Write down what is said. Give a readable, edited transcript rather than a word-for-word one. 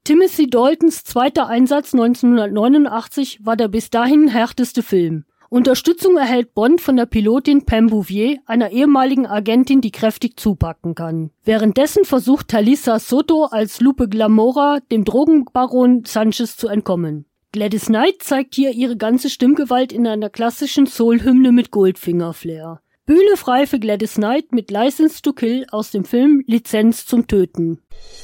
Timothy Daltons zweiter Einsatz 1989 war der bis dahin härteste Film. Unterstützung erhält Bond von der Pilotin Pam Bouvier, einer ehemaligen Agentin, die kräftig zupacken kann. Währenddessen versucht Talisa Soto als Lupe Glamora dem Drogenbaron Sanchez zu entkommen. Gladys Knight zeigt hier ihre ganze Stimmgewalt in einer klassischen Soul-Hymne mit Goldfinger-Flair. Bühne frei für Gladys Knight mit License to Kill aus dem Film Lizenz zum Töten.